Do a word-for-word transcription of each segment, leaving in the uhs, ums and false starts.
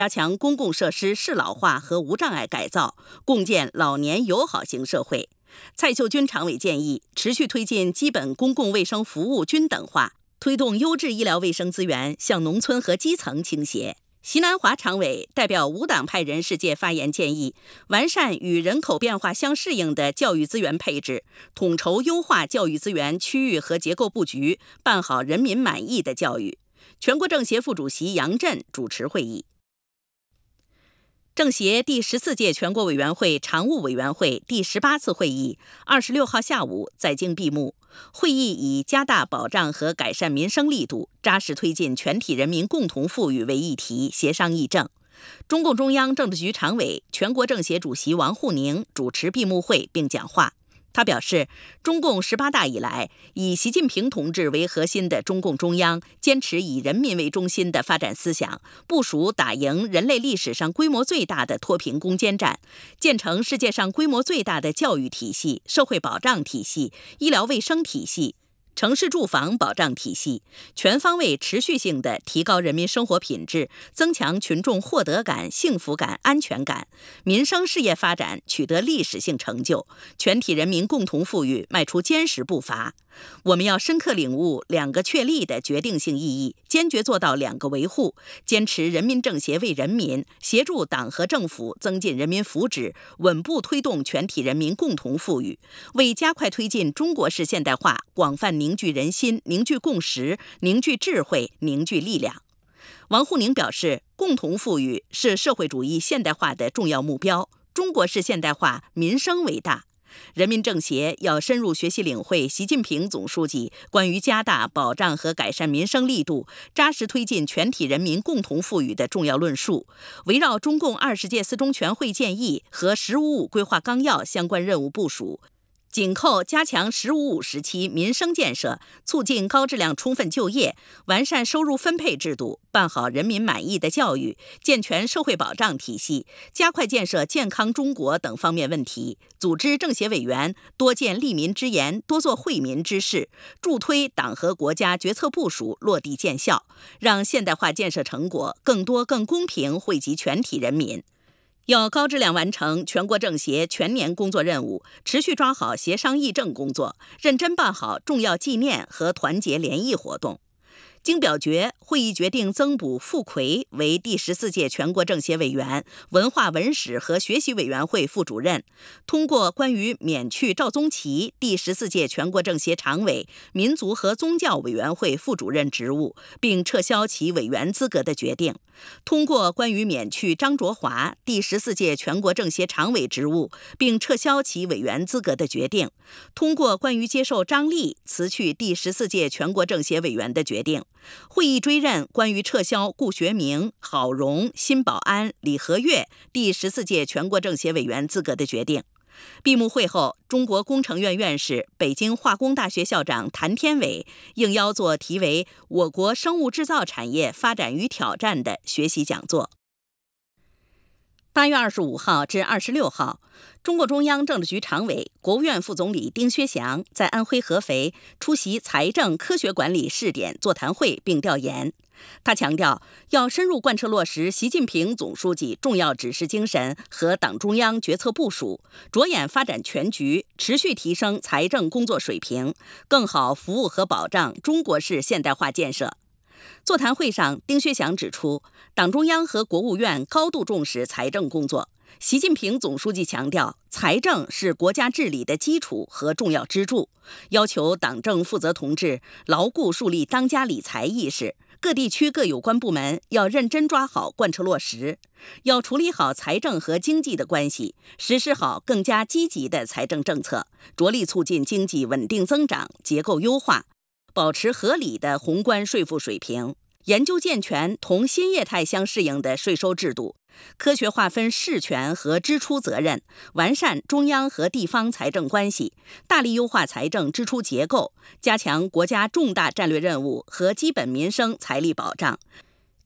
加强公共设施适老化和无障碍改造，共建老年友好型社会。蔡秀君常委建议，持续推进基本公共卫生服务均等化，推动优质医疗卫生资源向农村和基层倾斜。席南华常委代表无党派人士界发言建议，完善与人口变化相适应的教育资源配置，统筹优化教育资源区域和结构布局，办好人民满意的教育。全国政协副主席杨震主持会议。政协第十四届全国委员会常务委员会第十八次会议二十六号下午在京闭幕。会议以加大保障和改善民生力度，扎实推进全体人民共同富裕为议题协商议政。中共中央政治局常委、全国政协主席王沪宁主持闭幕会并讲话。他表示，中共十八大以来，以习近平同志为核心的中共中央坚持以人民为中心的发展思想，部署打赢人类历史上规模最大的脱贫攻坚战，建成世界上规模最大的教育体系、社会保障体系、医疗卫生体系、城市住房保障体系，全方位持续性地提高人民生活品质，增强群众获得感、幸福感、安全感，民生事业发展取得历史性成就，全体人民共同富裕迈出坚实步伐。我们要深刻领悟两个确立的决定性意义，坚决做到两个维护，坚持人民政协为人民，协助党和政府增进人民福祉，稳步推动全体人民共同富裕，为加快推进中国式现代化广泛凝聚人心、凝聚共识、凝聚智慧、凝聚力量。王沪宁表示，共同富裕是社会主义现代化的重要目标，中国式现代化民生为大。人民政协要深入学习领会习近平总书记关于加大保障和改善民生力度、扎实推进全体人民共同富裕的重要论述，围绕中共二十届四中全会建议和“十五五”规划纲要相关任务部署，紧扣加强“十五五”时期民生建设，促进高质量充分就业，完善收入分配制度，办好人民满意的教育，健全社会保障体系，加快建设健康中国等方面问题，组织政协委员多见利民之言，多做惠民之事，助推党和国家决策部署落地见效，让现代化建设成果更多更公平惠及全体人民。要高质量完成全国政协全年工作任务，持续抓好协商议政工作，认真办好重要纪念和团结联谊活动。经表决，会议决定增补傅奎为第十四届全国政协委员、文化文史和学习委员会副主任，通过关于免去赵宗奇第十四届全国政协常委、民族和宗教委员会副主任职务，并撤销其委员资格的决定；通过关于免去张卓华第十四届全国政协常委职务，并撤销其委员资格的决定；通过关于接受张丽辞去第十四届全国政协委员的决定。会议追认关于撤销顾学明、郝荣、辛保安、李和悦第十四届全国政协委员资格的决定。闭幕会后，中国工程院院士、北京化工大学校长谭天伟应邀做题为“我国生物制造产业发展与挑战”的学习讲座。八月二十五号至二十六号，中共中央政治局常委、国务院副总理丁薛祥在安徽合肥出席财政科学管理试点座谈会并调研。他强调，要深入贯彻落实习近平总书记重要指示精神和党中央决策部署，着眼发展全局，持续提升财政工作水平，更好服务和保障中国式现代化建设。座谈会上，丁薛祥指出，党中央和国务院高度重视财政工作。习近平总书记强调，财政是国家治理的基础和重要支柱，要求党政负责同志牢固树立当家理财意识，各地区各有关部门要认真抓好贯彻落实，要处理好财政和经济的关系，实施好更加积极的财政政策，着力促进经济稳定增长、结构优化，保持合理的宏观税负水平，研究健全同新业态相适应的税收制度，科学划分事权和支出责任，完善中央和地方财政关系，大力优化财政支出结构，加强国家重大战略任务和基本民生财力保障，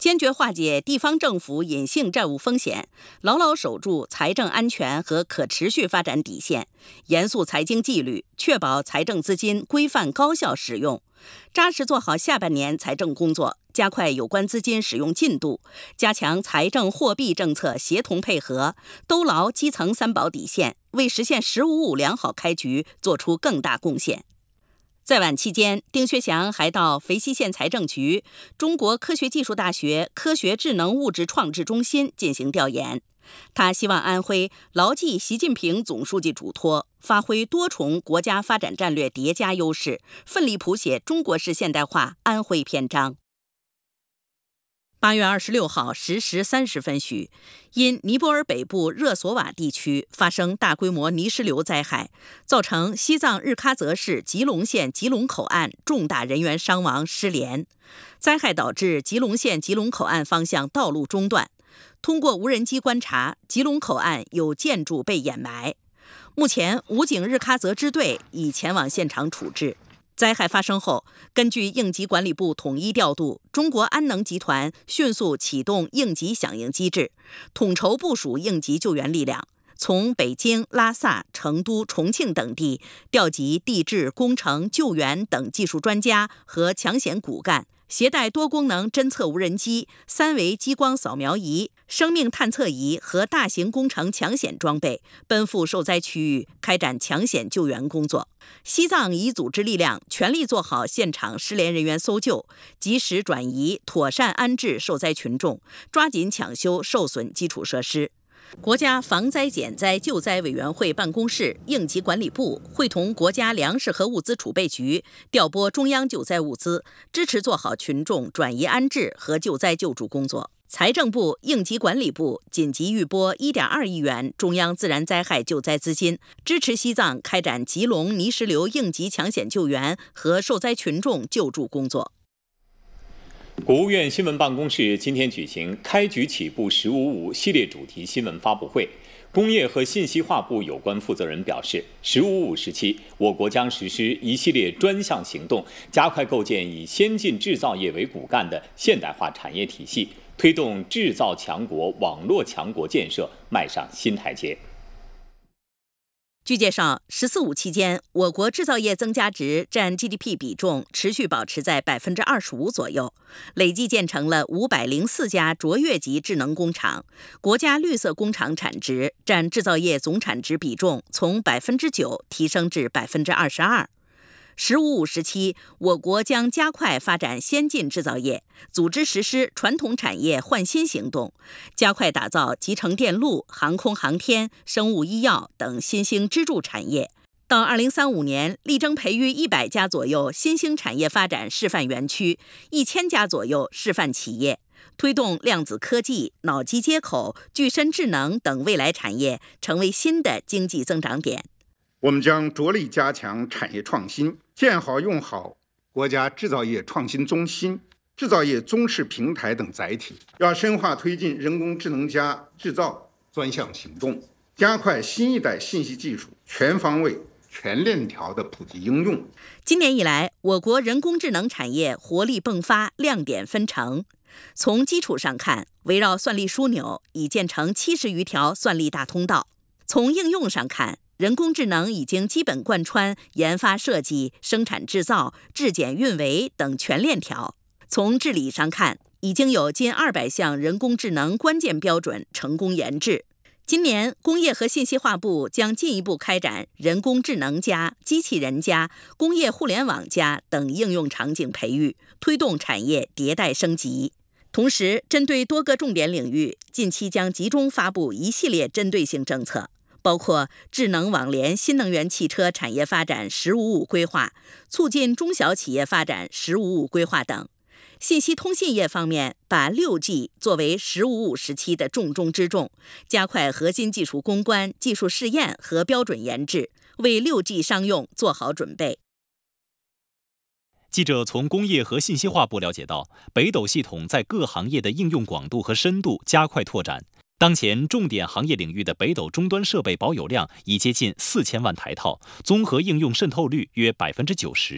坚决化解地方政府隐性债务风险，牢牢守住财政安全和可持续发展底线，严肃财经纪律，确保财政资金规范高效使用，扎实做好下半年财政工作，加快有关资金使用进度，加强财政货币政策协同配合，兜牢基层三保底线，为实现“十五五”良好开局做出更大贡献。在晚期间，丁薛祥还到肥西县财政局、中国科学技术大学科学智能物质创制中心进行调研。他希望安徽牢记习近平总书记嘱托，发挥多重国家发展战略叠加优势，奋力谱写中国式现代化安徽篇章。八月二十六号十时三十分许，因尼泊尔北部热索瓦地区发生大规模泥石流灾害，造成西藏日喀则市吉隆县吉隆口岸重大人员伤亡失联。灾害导致吉隆县吉隆口岸方向道路中断。通过无人机观察，吉隆口岸有建筑被掩埋。目前，武警日喀则支队已前往现场处置。灾害发生后，根据应急管理部统一调度，中国安能集团迅速启动应急响应机制，统筹部署应急救援力量，从北京、拉萨、成都、重庆等地调集地质、工程、救援等技术专家和抢险骨干，携带多功能侦测无人机、三维激光扫描仪、生命探测仪和大型工程抢险装备，奔赴受灾区域开展抢险救援工作。西藏已组织力量全力做好现场失联人员搜救，及时转移、妥善安置受灾群众，抓紧抢修受损基础设施。国家防灾减灾救灾委员会办公室、应急管理部会同国家粮食和物资储备局调拨中央救灾物资，支持做好群众转移安置和救灾救助工作。财政部、应急管理部紧急预拨 一点二亿元中央自然灾害救灾资金，支持西藏开展吉隆泥石流应急抢险救援和受灾群众救助工作。 国务院新闻办公室今天举行开局起步“十五五”系列主题新闻发布会。工业和信息化部有关负责人表示，“十五五”时期，我国将实施一系列专项行动，加快构建以先进制造业为骨干的现代化产业体系，推动制造强国、网络强国建设迈上新台阶。 据介绍，“十四五”期间，我国制造业增加值占 G D P 比重持续保持在 百分之二十五 左右，累计建成了五百零四家卓越级智能工厂，国家绿色工厂产值占制造业总产值比重从 百分之九 提升至 百分之二十二。十五五时期，我国将加快发展先进制造业，组织实施传统产业换新行动，加快打造集成电路、航空航天、生物医药等新兴支柱产业。到二零三五年，力争培育一百家左右新兴产业发展示范园区，一千家左右示范企业，推动量子科技、脑机接口、具身智能等未来产业成为新的经济增长点。 我们将着力加强产业创新，建好用好国家制造业创新中心、制造业综示平台等载体，要深化推进人工智能加制造专项行动，加快新一代信息技术全方位、全链条的普及应用。 今年以来，我国人工智能产业活力迸发，亮点纷呈。从基础上看，围绕算力枢纽已建成七十余条算力大通道；从应用上看，人工智能已经基本贯穿研发设计、生产制造、质检运维等全链条；从治理上看，已经有近二百项人工智能关键标准成功研制。今年，工业和信息化部将进一步开展人工智能加、机器人加、工业互联网加等应用场景培育，推动产业迭代升级。同时，针对多个重点领域，近期将集中发布一系列针对性政策，包括智能网联新能源汽车产业发展“十五五”规划、促进中小企业发展“十五五”规划等。信息通信业方面，把 六 G 作为“十五五”时期的重中之重，加快核心技术攻关、技术试验和标准研制，为 六 G 商用做好准备。 记者从工业和信息化部了解到，北斗系统在各行业的应用广度和深度加快拓展。当前重点行业领域的北斗终端设备保有量已接近四千万台套，综合应用渗透率约百分之九十。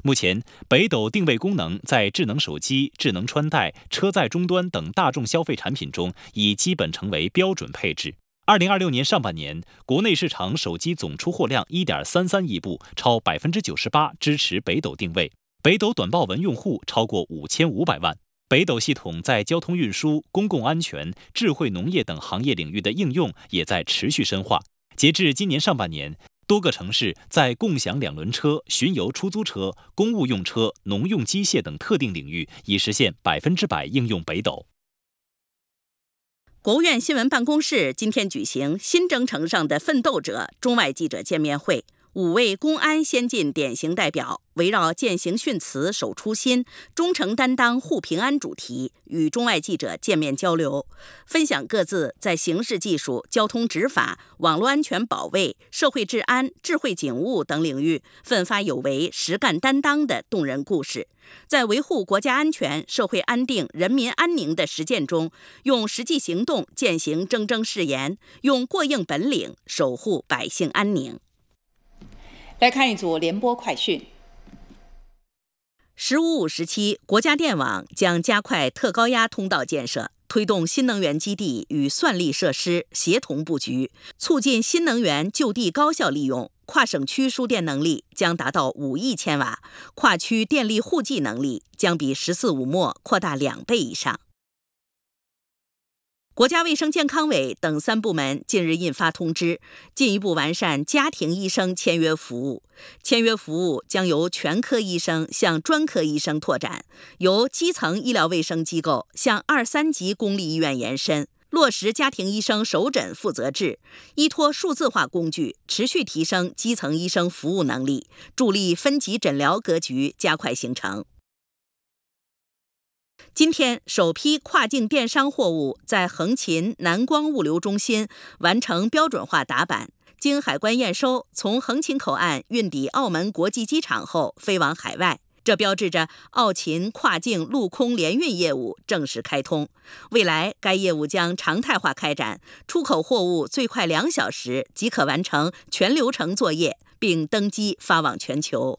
目前，北斗定位功能在智能手机、智能穿戴、车载终端等大众消费产品中已基本成为标准配置。二零二六年上半年，国内市场手机总出货量 一点三三亿部，超 百分之九十八 支持北斗定位。北斗短报文用户超过五千五百万。北斗系统在交通运输、公共安全、智慧农业等行业领域的应用也在持续深化。截至今年上半年，多个城市在共享两轮车、巡游出租车、公务用车、农用机械等特定领域已实现百分之百应用北斗。 国务院新闻办公室今天举行新征程上的奋斗者中外记者见面会，五位公安先进典型代表围绕践行训词、守初心、忠诚担当、护平安主题，与中外记者见面交流，分享各自在刑事技术、交通执法、网络安全保卫、社会治安、智慧警务等领域奋发有为、实干担当的动人故事，在维护国家安全、社会安定、人民安宁的实践中，用实际行动践行铮铮誓言，用过硬本领守护百姓安宁。 来看一组联播快讯。 十五五时期，国家电网将加快特高压通道建设，推动新能源基地与算力设施协同布局，促进新能源就地高效利用。跨省区输电能力将达到五亿千瓦，跨区电力互计能力将比“十四五”末扩大两倍以上。国家卫生健康委等三部门近日印发通知，进一步完善家庭医生签约服务。签约服务将由全科医生向专科医生拓展，由基层医疗卫生机构向二三级公立医院延伸，落实家庭医生首诊负责制，依托数字化工具，持续提升基层医生服务能力，助力分级诊疗格局加快形成。今天，首批跨境电商货物在横琴南光物流中心完成标准化打板，经海关验收，从横琴口岸运抵澳门国际机场后飞往海外。这标志着澳琴跨境陆空联运业务正式开通。未来，该业务将常态化开展，出口货物最快两小时即可完成全流程作业，并登机发往全球。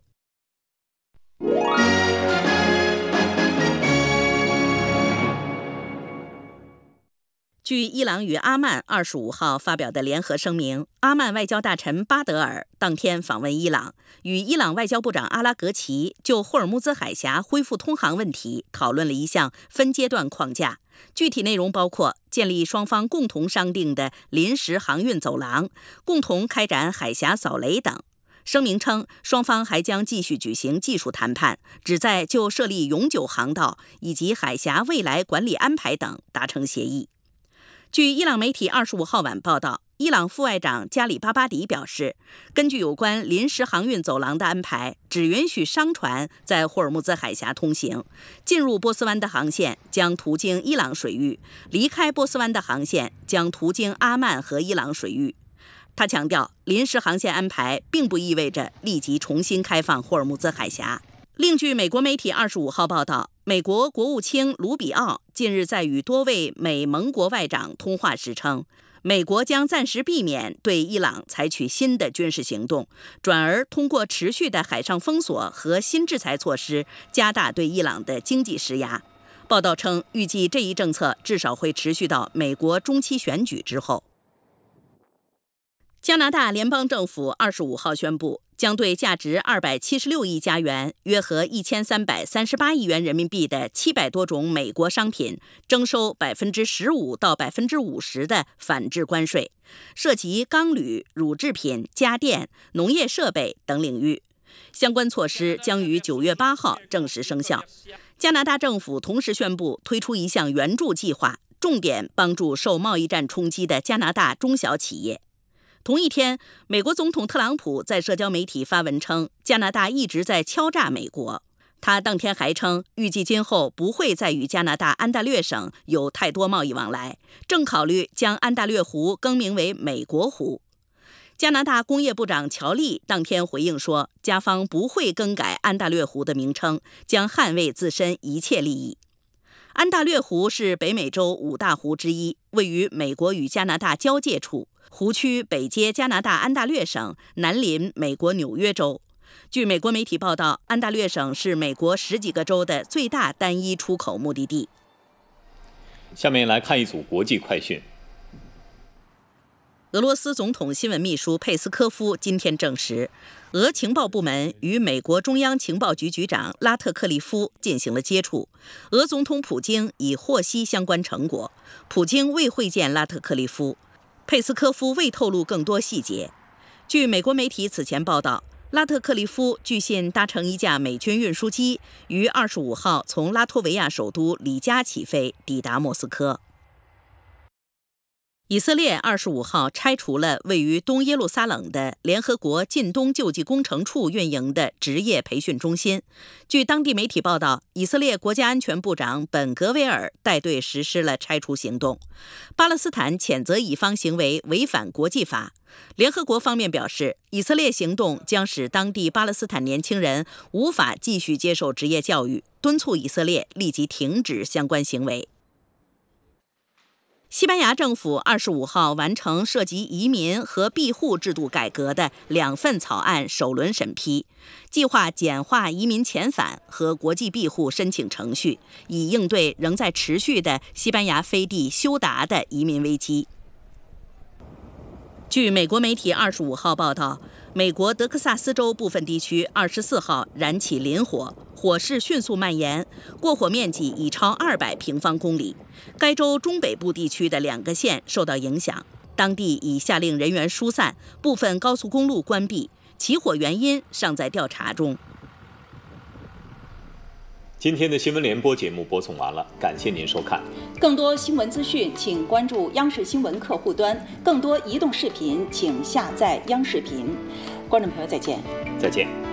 据伊朗与阿曼二十五号发表的联合声明，阿曼外交大臣巴德尔当天访问伊朗，与伊朗外交部长阿拉格齐就霍尔木兹海峡恢复通航问题讨论了一项分阶段框架，具体内容包括建立双方共同商定的临时航运走廊，共同开展海峡扫雷等。声明称，双方还将继续举行技术谈判，旨在就设立永久航道以及海峡未来管理安排等达成协议。据伊朗媒体二十五号晚报道，伊朗副外长加里巴巴迪表示，根据有关临时航运走廊的安排，只允许商船在霍尔木兹海峡通行，进入波斯湾的航线将途经伊朗水域，离开波斯湾的航线将途经阿曼和伊朗水域。他强调，临时航线安排并不意味着立即重新开放霍尔木兹海峡。另据美国媒体二十五号报道，美国国务卿卢比奥近日在与多位美盟国外长通话时称，美国将暂时避免对伊朗采取新的军事行动，转而通过持续的海上封锁和新制裁措施加大对伊朗的经济施压。报道称，预计这一政策至少会持续到美国中期选举之后。加拿大联邦政府二十五号宣布，将对价值二百七十六亿加元（约合一千三百三十八亿元人民币）的七百多种美国商品征收百分之十五到百分之五十的反制关税，涉及钢铝、乳制品、家电、农业设备等领域。相关措施将于九月八号正式生效。加拿大政府同时宣布推出一项援助计划，重点帮助受贸易战冲击的加拿大中小企业。同一天，美国总统特朗普在社交媒体发文称，加拿大一直在敲诈美国。他当天还称，预计今后不会再与加拿大安大略省有太多贸易往来，正考虑将安大略湖更名为美国湖。加拿大工业部长乔利当天回应说，加方不会更改安大略湖的名称，将捍卫自身一切利益。安大略湖是北美洲五大湖之一，位于美国与加拿大交界处，湖区北接加拿大安大略省，南临美国纽约州。 据美国媒体报道，安大略省是美国十几个州的最大单一出口目的地。 下面来看一组国际快讯。 俄罗斯总统新闻秘书佩斯科夫今天证实，俄情报部门与美国中央情报局局长拉特克利夫进行了接触，俄总统普京已获悉相关成果，普京未会见拉特克利夫，佩斯科夫未透露更多细节。据美国媒体此前报道，拉特克利夫据信搭乘一架美军运输机，于二十五号从拉脱维亚首都里加起飞，抵达莫斯科。以色列二十五号拆除了位于东耶路撒冷的联合国近东救济工程处运营的职业培训中心。据当地媒体报道，以色列国家安全部长本·格维尔带队实施了拆除行动。巴勒斯坦谴责以方行为违反国际法。联合国方面表示，以色列行动将使当地巴勒斯坦年轻人无法继续接受职业教育，敦促以色列立即停止相关行为。西班牙政府二十五号完成涉及移民和庇护制度改革的两份草案首轮审批，计划简化移民遣返和国际庇护申请程序，以应对仍在持续的西班牙飞地休达的移民危机。据美国媒体二十五号报道，美国德克萨斯州部分地区二十四号燃起林火，火势迅速蔓延，过火面积已超二百平方公里。该州中北部地区的两个县受到影响，当地已下令人员疏散，部分高速公路关闭，起火原因尚在调查中。 今天的新闻联播节目播送完了，感谢您收看。 更多新闻资讯，请关注央视新闻客户端；更多移动视频，请下载央视频。观众朋友，再见。 再见。